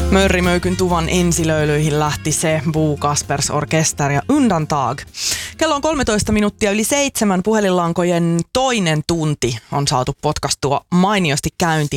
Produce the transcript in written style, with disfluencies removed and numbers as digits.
Mörrimöykyn tuvan ensilöilyihin lähti se Bo Kaspers Orkester ja Undantag. Kello on 13 minuuttia yli 7. Puhelinlankojen toinen tunti on saatu potkastua mainiosti käyntiin.